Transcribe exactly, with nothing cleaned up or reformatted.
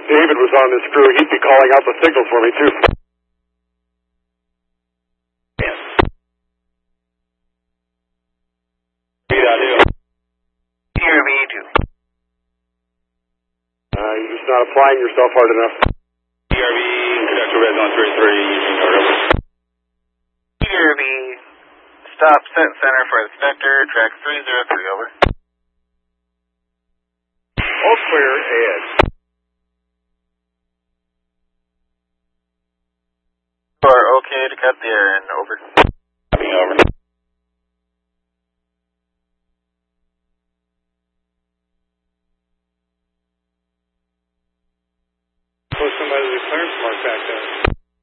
David was on this crew, he'd be calling out the signal for me, too. Yes. Read out here. P R V two. Uh, you're just not applying yourself hard enough. P R V, conductor red zone three three, over. P R V, stop set center for inspector, track three zero three, over. All clear, Ed. You are okay to cut the air in, over. Copy, over.